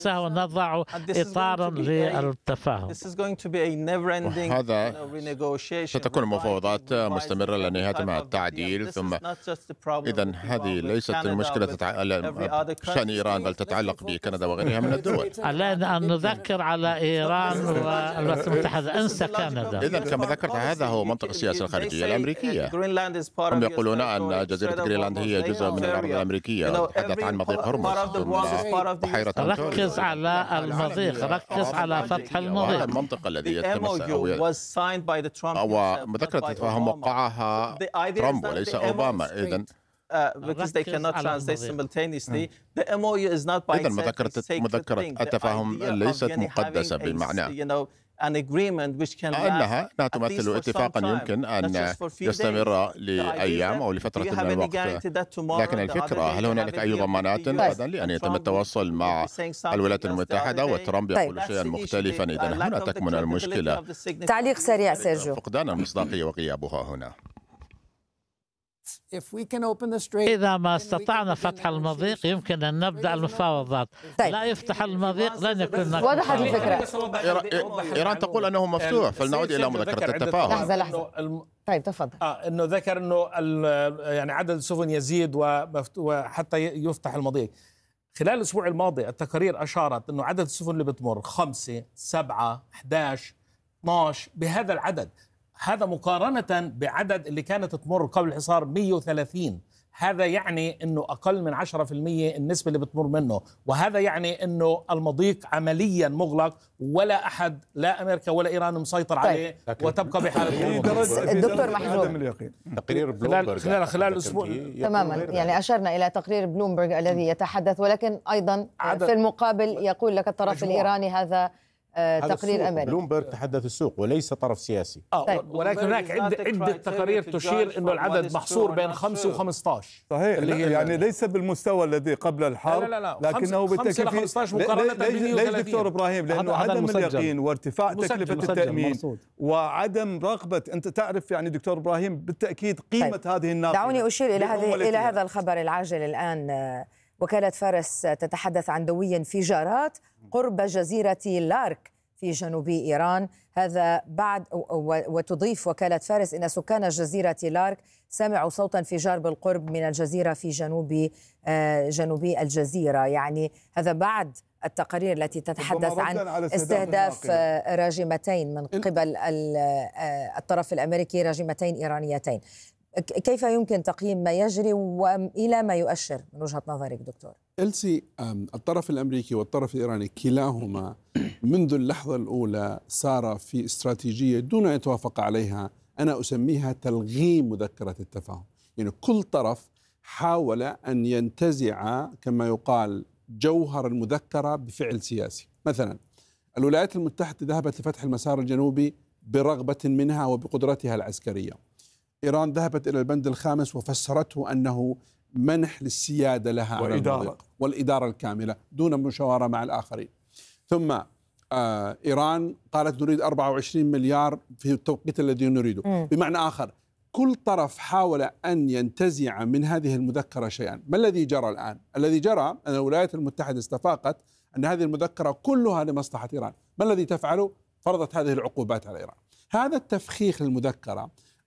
ونضع إطارا للتفاهم. وهذا ستكون مفاوضات مستمرة لنهاية مع التعديل. ثم إذن هذه ليست المشكلة شأن إيران، بل تتعلق بكندا وغيرها من الدول. علينا أن نذكر على إيران والولايات المتحدة، أنسى كندا. إذن كما ذكرت هذا هو منطق السياسة الخارجية الأمريكية. هم يقولون أن جزيرة جرينلاند هي جزء من الأرض الأمريكية. تحدث عن مضيق هرمز وبحيرة ركز على المضيق، ركز على فتح المضيق. المنطق الذي يتمثل ومذكرة التفاهم وقعها ترامب وليس أوباما. إذن مذكرة التفاهم ليست مقدسة بالمعنى أنها تمثل اتفاقا يمكن أن يستمر لأيام أو لفترة من الوقت. لكن الفكرة، هل هنالك أي ضمانات غدا لأن يتم التواصل مع الولايات المتحدة وترامب يقول شيئا مختلفا؟ إذن هنا تكمن المشكلة. تعليق سريع سيرجيو. فقدان المصداقية وغيابها هنا. إذا ما استطعنا فتح المضيق يمكن أن نبدأ المفاوضات. لا يفتح المضيق لن يكون هناك. وضحت الفكرة. إيران تقول أنه مفتوح، فلنعود إلى مذكرة التفاهم. لحظة. طيب تفضل. إنه ذكر إنه يعني عدد السفن يزيد وحتى يفتح المضيق. خلال الأسبوع الماضي التقارير أشارت إنه عدد السفن اللي بتمر 5 7 11 12 بهذا العدد. هذا مقارنة بعدد اللي كانت تمر قبل الحصار 130. هذا يعني أنه أقل من 10% النسبة اللي بتمر منه، وهذا يعني أنه المضيق عمليا مغلق ولا أحد، لا أمريكا ولا إيران مسيطر عليه، وتبقى بحالة الدكتور محجوب. تقرير بلومبرغ خلال أسبوع تماما، يعني أشرنا إلى تقرير بلومبرغ الذي يتحدث، ولكن أيضا في المقابل يقول لك الطرف الإيراني هذا تقرير أمريكي. بلومبرغ تحدث السوق وليس طرف سياسي. طيب. ولكن هناك عدة تقارير تشير أنه العدد محصور بين 5 و15. صحيح، يعني ليس بالمستوى الذي قبل الحرب. لا. لكنه 5 إلى 15 مقارنة ب 130. ليش دكتور إبراهيم؟ لأنه عدم اليقين وارتفاع تكلفة التأمين وعدم رغبة، أنت تعرف يعني دكتور إبراهيم بالتأكيد قيمة هذه الناقلة. دعوني أشير إلى هذا الخبر العاجل الآن. وكالة فارس تتحدث عن دوي انفجارات قرب جزيرة لارك في جنوب إيران. هذا بعد، وتضيف وكالة فارس إن سكان جزيرة لارك سمعوا صوت انفجار بالقرب من الجزيرة في جنوب الجزيرة. يعني هذا بعد التقارير التي تتحدث عن استهداف راجمتين من قبل الطرف الأمريكي، راجمتين إيرانيتين. كيف يمكن تقييم ما يجري وإلى ما يؤشر من وجهة نظرك دكتور؟ إلسي، الطرف الأمريكي والطرف الإيراني كلاهما منذ اللحظة الأولى سار في استراتيجية دون أن يتوافق عليها أنا أسميها تلغيم مذكرة التفاهم. يعني كل طرف حاول أن ينتزع كما يقال جوهر المذكرة بفعل سياسي. مثلا الولايات المتحدة ذهبت لفتح المسار الجنوبي برغبة منها وبقدرتها العسكرية. إيران ذهبت إلى البند الخامس وفسرته أنه منح للسيادة لها على المضيق والإدارة الكاملة دون مشاورة مع الآخرين. ثم إيران قالت نريد 24 مليار في التوقيت الذي نريده. بمعنى آخر، كل طرف حاول أن ينتزع من هذه المذكرة شيئا. ما الذي جرى الآن؟ الذي جرى أن الولايات المتحدة استفاقت أن هذه المذكرة كلها لمصلحة إيران. ما الذي تفعله؟ فرضت هذه العقوبات على إيران. هذا التفخيخ للمذكرة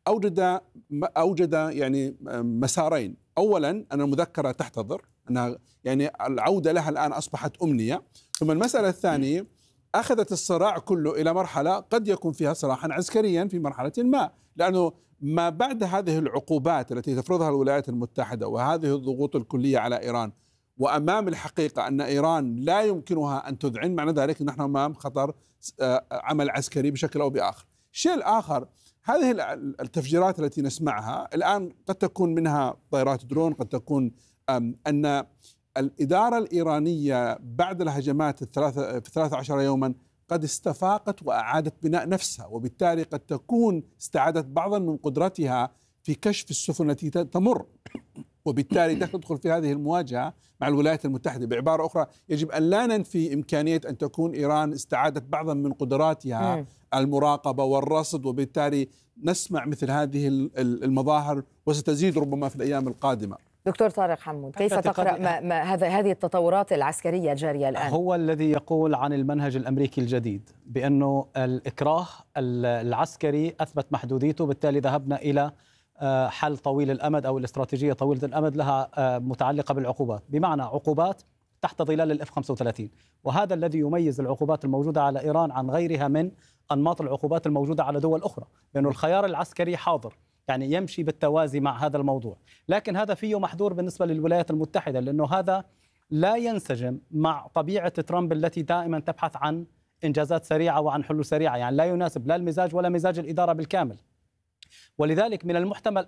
أوجد يعني مسارين. أولا أن المذكرة تحتضر، أنها يعني العودة لها الآن أصبحت أمنية. ثم المسألة الثانية، أخذت الصراع كله إلى مرحلة قد يكون فيها صراعا عسكريا في مرحلة ما، لأنه ما بعد هذه العقوبات التي تفرضها الولايات المتحدة وهذه الضغوط الكلية على إيران، وأمام الحقيقة أن إيران لا يمكنها أن تذعن، معنى ذلك نحن أمام خطر عمل عسكري بشكل أو بآخر. الشيء الآخر، هذه التفجيرات التي نسمعها الآن قد تكون منها طائرات درون، قد تكون أن الإدارة الإيرانية بعد الهجمات في 13 يوما قد استفاقت وأعادت بناء نفسها، وبالتالي قد تكون استعادت بعضا من قدرتها في كشف السفن التي تمر، وبالتالي تدخل في هذه المواجهة مع الولايات المتحدة. بعبارة أخرى، يجب أن لا ننفي إمكانية أن تكون إيران استعادت بعضا من قدراتها المراقبة والرصد، وبالتالي نسمع مثل هذه المظاهر وستزيد ربما في الأيام القادمة. دكتور طارق حمود، كيف تقرأ هذه التطورات العسكرية الجارية الآن؟ هو الذي يقول عن المنهج الأمريكي الجديد بأنه الإكراه العسكري أثبت محدوديته، بالتالي ذهبنا إلى حل طويل الأمد أو الاستراتيجية طويلة الأمد لها متعلقة بالعقوبات، بمعنى عقوبات تحت ظلال الإف 35. وهذا الذي يميز العقوبات الموجودة على إيران عن غيرها من أنماط العقوبات الموجودة على دول أخرى، لأنه الخيار العسكري حاضر، يعني يمشي بالتوازي مع هذا الموضوع. لكن هذا فيه محظور بالنسبة للولايات المتحدة، لأنه هذا لا ينسجم مع طبيعة ترامب التي دائما تبحث عن إنجازات سريعة وعن حلول سريعة، يعني لا يناسب لا المزاج ولا مزاج الإدارة بالكامل. ولذلك من المحتمل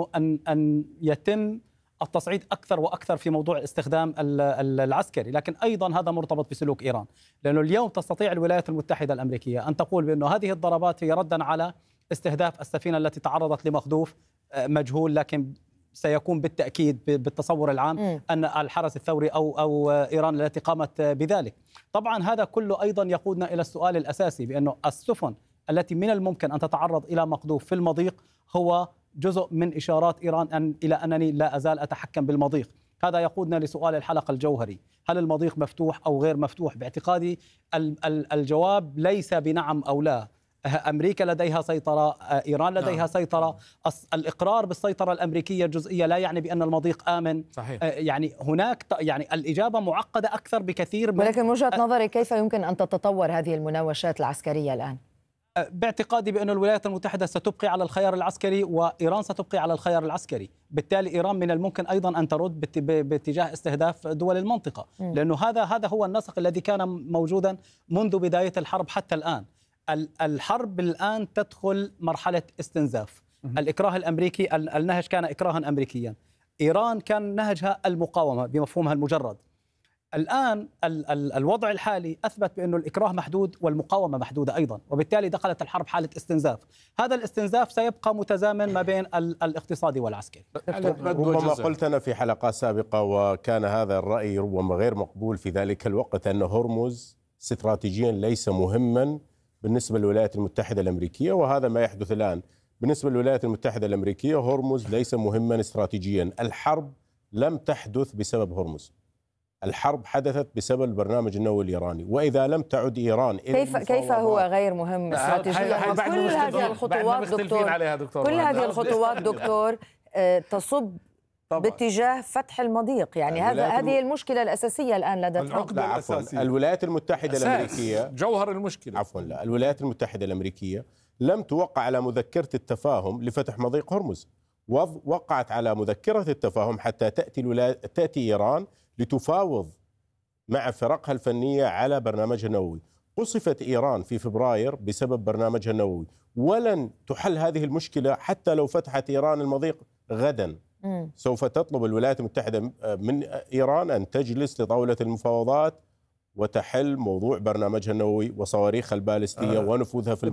أن يتم التصعيد أكثر وأكثر في موضوع الاستخدام العسكري، لكن أيضا هذا مرتبط بسلوك إيران، لأنه اليوم تستطيع الولايات المتحدة الأمريكية أن تقول بأن هذه الضربات هي ردا على استهداف السفينة التي تعرضت لمخذوف مجهول، لكن سيكون بالتأكيد بالتصور العام أن الحرس الثوري أو إيران التي قامت بذلك. طبعا هذا كله أيضا يقودنا إلى السؤال الأساسي، بأنه السفن التي من الممكن أن تتعرض إلى مخذوف في المضيق هو جزء من إشارات إيران إلى أنني لا أزال أتحكم بالمضيق. هذا يقودنا لسؤال الحلقة الجوهري: هل المضيق مفتوح أو غير مفتوح؟ باعتقادي الجواب ليس بنعم أو لا. أمريكا لديها سيطرة، إيران لديها سيطرة. الإقرار بالسيطرة الأمريكية الجزئية لا يعني بأن المضيق آمن. صحيح. يعني هناك يعني الإجابة معقدة أكثر بكثير ولكن من وجهة نظري كيف يمكن أن تتطور هذه المناوشات العسكرية الآن؟ باعتقادي بأن الولايات المتحدة ستبقي على الخيار العسكري وإيران ستبقي على الخيار العسكري، بالتالي إيران من الممكن أيضا أن ترد باتجاه استهداف دول المنطقة، لأنه هذا هو النسق الذي كان موجودا منذ بداية الحرب حتى الآن. الحرب الآن تدخل مرحلة استنزاف. الإكراه الأمريكي، النهج كان إكراها أمريكيا، إيران كان نهجها المقاومة بمفهومها المجرد. الآن الوضع الحالي أثبت بأنه الإكراه محدود والمقاومة محدودة أيضا، وبالتالي دخلت الحرب حالة استنزاف. هذا الاستنزاف سيبقى متزامن ما بين الاقتصادي والعسكري. ربما قلت أنا في حلقات سابقة وكان هذا الرأي ربما غير مقبول في ذلك الوقت، أن هرمز استراتيجيا ليس مهما بالنسبة للولايات المتحدة الأمريكية، وهذا ما يحدث الآن بالنسبة للولايات المتحدة الأمريكية. هرمز ليس مهما استراتيجيا. الحرب لم تحدث بسبب هرمز، الحرب حدثت بسبب البرنامج النووي الإيراني، وإذا لم تعد إيران كيف هو غير مهم استراتيجيا؟ كل هذه الخطوات دكتور، كل هذه الخطوات دكتور تصب باتجاه فتح المضيق، يعني هذه المشكلة الأساسية الآن لدى ترامب. الولايات المتحدة الأمريكية جوهر المشكلة. لا، الولايات المتحدة الأمريكية لم توقع على مذكرة التفاهم لفتح مضيق هرمز، وقعت على مذكرة التفاهم حتى تأتي إيران لتفاوض مع فرقها الفنية على برنامجها النووي. قصفت إيران في فبراير بسبب برنامجها النووي، ولن تحل هذه المشكلة حتى لو فتحت إيران المضيق غدا. سوف تطلب الولايات المتحدة من إيران أن تجلس لطاولة المفاوضات وتحل موضوع برنامجها النووي وصواريخها البالستية ونفوذها في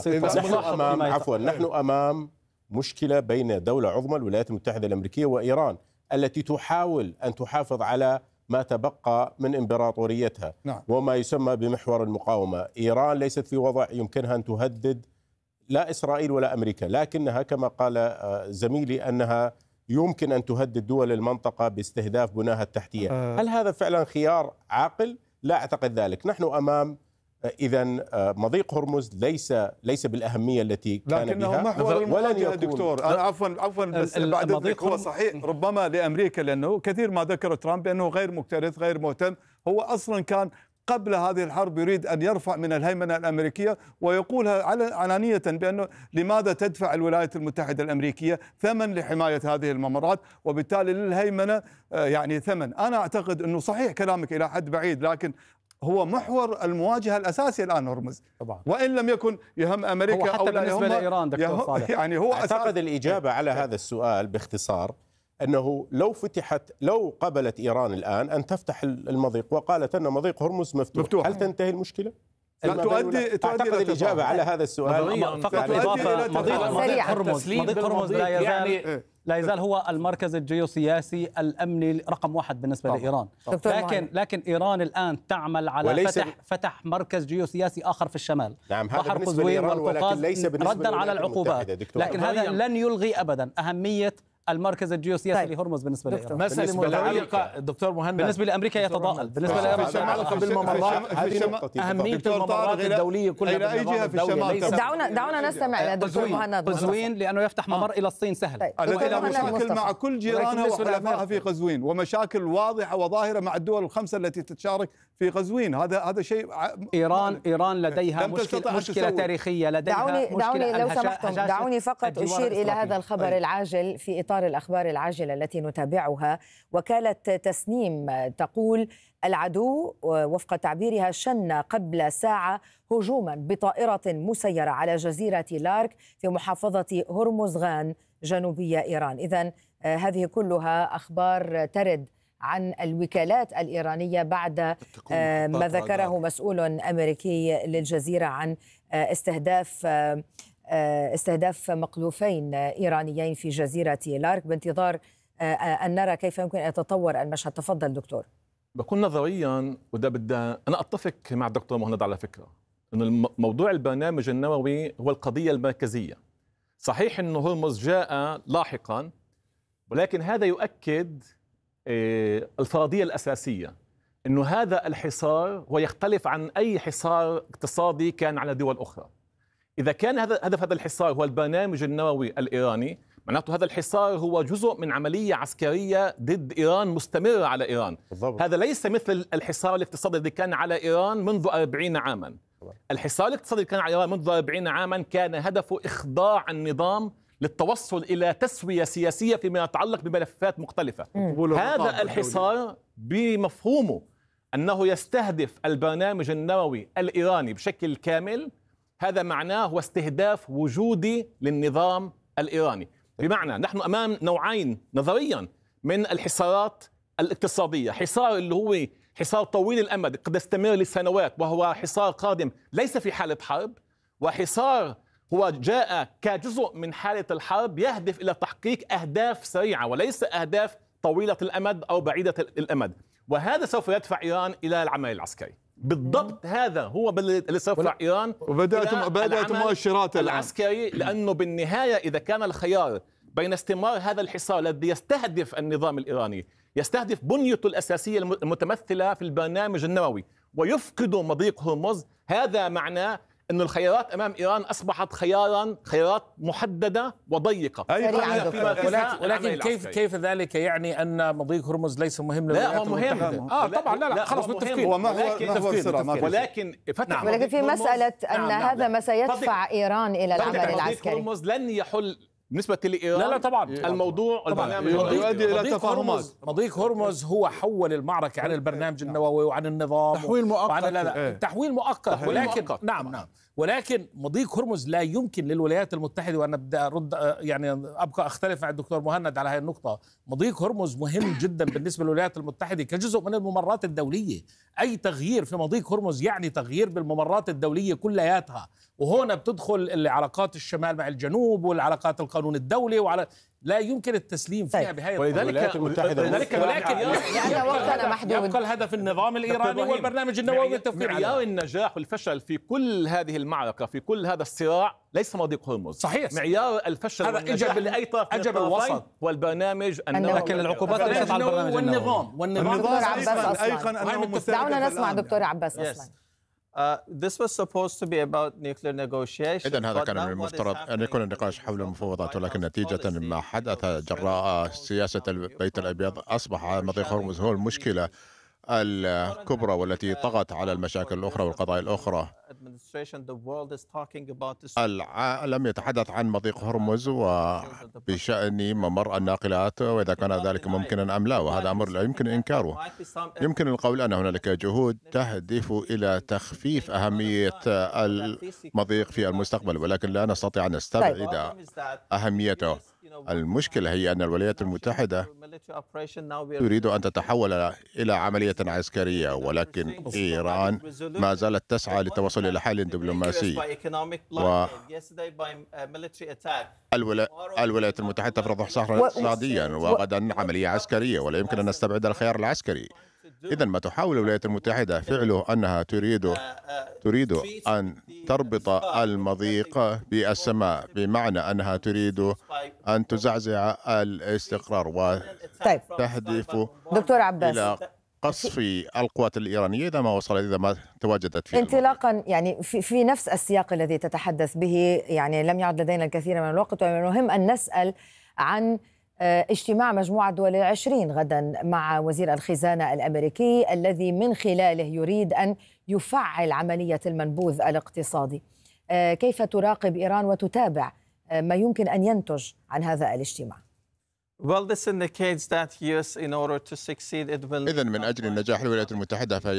المنطقة. نحن أمام مشكلة بين دولة عظمى الولايات المتحدة الأمريكية وإيران التي تحاول أن تحافظ على ما تبقى من إمبراطوريتها وما يسمى بمحور المقاومة. إيران ليست في وضع يمكنها أن تهدد لا إسرائيل ولا أمريكا، لكنها كما قال زميلي أنها يمكن أن تهدد دول المنطقة باستهداف بناها التحتية. هل هذا فعلا خيار عاقل؟ لا أعتقد ذلك. نحن أمام إذن مضيق هرمز ليس بالأهمية التي كان بها، ولن يكون. دكتور أنا عفوا بس بعد هو صحيح ربما لأمريكا، لأنه كثير ما ذكر ترامب بأنه غير مكترث غير مهتم. هو أصلا كان قبل هذه الحرب يريد أن يرفع من الهيمنة الأمريكية، ويقولها علانية بأنه لماذا تدفع الولايات المتحدة الأمريكية ثمن لحماية هذه الممرات، وبالتالي للهيمنة يعني ثمن. أنا أعتقد أنه صحيح كلامك إلى حد بعيد، لكن هو محور المواجهة الأساسي الآن هرمز طبعا، وإن لم يكن يهم أمريكا حتى أو لا بالنسبة لإيران دكتور صالح. يعني هو أعتقد الإجابة على هذا السؤال باختصار أنه لو قبلت إيران الآن أن تفتح المضيق وقالت أن مضيق هرمز مفتوح، هل تنتهي المشكلة؟ أعتقد الإجابة على هذا السؤال فقط إضافة مضيق هرمز لا يزال هو المركز الجيوسياسي الأمني رقم 1 بالنسبة لإيران، لكن إيران الآن تعمل على فتح مركز جيوسياسي آخر في الشمال. نعم، هذا بالنسبة لإيران، ولكن ليس بالنسبة ردا على العقوبات. لكن هذا لن يلغي أبدا أهمية المركز الجيوسياسي لهرمز بالنسبة لإيران. مسألة متعلقة دكتور مهند بالنسبة لأمريكا يتضاءل، بالنسبة لإيران متعلقة بالممرات، أهمية الممرات الدولية كلها إلى أي جهة في الشمال. دعونا نستمع إلى دكتور مهند. قزوين لأنه يفتح ممر إلى الصين سهل. لدينا مشاكل مع كل جيرانها وحلفائها في قزوين، ومشاكل واضحة وظاهرة مع الدول الخمسة التي تتشارك في قزوين. هذا شيء إيران لديها مشكلة تاريخية، لديها دعوني لو سمحتم، دعوني فقط أشير إلى هذا الخبر العاجل في إطار الأخبار العاجلة التي نتابعها. وكالة تسنيم تقول العدو وفق تعبيرها شن قبل ساعة هجوما بطائرة مسيرة على جزيرة لارك في محافظة هرمزغان جنوبية إيران. إذن هذه كلها أخبار ترد عن الوكالات الإيرانية بعد ما ذكره مسؤول أمريكي للجزيرة عن استهداف مقذوفين إيرانيين في جزيرة لارك، بانتظار أن نرى كيف يمكن أن يتطور المشهد. تفضل دكتور. بكون نظريا أنا أتفق مع الدكتور مهند على فكرة أن موضوع البرنامج النووي هو القضية المركزية. صحيح أنه هرمز جاء لاحقا، ولكن هذا يؤكد الفرضية الأساسية أنه هذا الحصار هو يختلف عن أي حصار اقتصادي كان على دول أخرى. إذا كان هدف هذا الحصار هو البرنامج النووي الإيراني، معناته هذا الحصار هو جزء من عملية عسكرية ضد إيران مستمرة على إيران. بالضبط. هذا ليس مثل الحصار الاقتصادي الذي كان على إيران منذ 40 عاما. الحصار الاقتصادي الذي كان على إيران منذ 40 عاما كان هدفه إخضاع النظام للتوصل إلى تسوية سياسية فيما يتعلق بملفات مختلفة. هذا الحصار بمفهومه أنه يستهدف البرنامج النووي الإيراني بشكل كامل، هذا معناه هو استهداف وجودي للنظام الإيراني. بمعنى نحن أمام نوعين نظريا من الحصارات الاقتصادية، حصار اللي هو حصار طويل الأمد قد يستمر لسنوات وهو حصار قادم ليس في حالة حرب، وحصار هو جاء كجزء من حالة الحرب يهدف إلى تحقيق أهداف سريعة وليس أهداف طويلة الأمد أو بعيدة الأمد، وهذا سوف يدفع إيران إلى العمل العسكري. بالضبط هذا هو اللي سوف يدفع إيران وبدأت مؤشرات العسكري، لأنه بالنهاية إذا كان الخيار بين استمرار هذا الحصار الذي يستهدف النظام الإيراني، يستهدف بنيته الأساسية المتمثلة في البرنامج النووي، ويفقد مضيق هرمز، هذا معناه أن الخيارات أمام إيران أصبحت خيارات محددة وضيقة. ولكن كيف ذلك يعني أن مضيق هرمز ليس مهم للولايات المتحدة؟ طبعا لا خلاص متفقين، ولكن في مسألة أن هذا ما سيدفع إيران إلى العمل العسكري. مضيق هرمز لن يحل بالنسبة لإيران. لا طبعا الموضوع البرنامج يؤدي إلى تفاهمات. مضيق هرمز هو حول المعركة عن البرنامج النووي وعن النظام، تحويل مؤقت. تحويل مؤقت، ولكن نعم ولكن مضيق هرمز لا يمكن للولايات المتحدة، وأنا بدي أرد يعني أبقى أختلف مع الدكتور مهند على هذه النقطة. مضيق هرمز مهم جدا بالنسبة للولايات المتحدة كجزء من الممرات الدولية. أي تغيير في مضيق هرمز يعني تغيير بالممرات الدولية كلياتها، وهنا بتدخل العلاقات الشمال مع الجنوب والعلاقات القانون الدولي لا يمكن التسليم فيها بهذه ولذلك ولكن لأن وقتنا محدود. يبقى الهدف النظام الإيراني والبرنامج النووي متفقين عليه. معيار النجاح والفشل في كل هذه المعركة في كل هذا الصراع ليس مضيق هرمز. صحيح. معيار الفشل والنجاح لأي طرف أجب الوسط والبرنامج النووي. لكن العقوبات ليست على البرنامج والنظام دكتور عباس أصلا. دعونا نسمع دكتور عباس أصلا. This was supposed to be about nuclear negotiations. إذن هذا كان من المفترض أن يكون النقاش حول المفاوضات، ولكن نتيجة ما حدث جراء سياسة البيت الأبيض أصبح مضيق هرمز هو المشكلة الكبرى والتي طغت على المشاكل الأخرى والقضايا الأخرى. العالم يتحدث عن مضيق هرمز وبشأن ممر الناقلات وإذا كان ذلك ممكنا أم لا، وهذا أمر لا يمكن إنكاره. يمكن القول أن هنالك جهود تهدف إلى تخفيف أهمية المضيق في المستقبل، ولكن لا نستطيع أن نستبعد أهميته. المشكلة هي أن الولايات المتحدة تريد أن تتحول إلى عملية عسكرية، ولكن إيران ما زالت تسعى للتوصل إلى حل دبلوماسي. الولايات المتحدة تفرض حصارا اقتصاديا، وغدا عملية عسكرية، ولا يمكن أن نستبعد الخيار العسكري. إذا ما تحاول الولايات المتحدة فعله أنها تريد أن تربط المضيق بالسماء، بمعنى أنها تريد أن تزعزع الاستقرار وتهدف دكتور عباس إلى قصف القوات الإيرانية إذا ما تواجدت في انطلاقا يعني في نفس السياق الذي تتحدث به. يعني لم يعد لدينا الكثير من الوقت، ومن المهم أن نسأل عن اجتماع مجموعة دول العشرين غدا مع وزير الخزانة الأمريكي الذي من خلاله يريد أن يفعل عملية المنبوذ الاقتصادي. كيف تراقب إيران وتتابع ما يمكن أن ينتج عن هذا الاجتماع؟ Well, this indicates that US, in order to succeed, it will. إذن من أجل النجاح الولايات المتحدة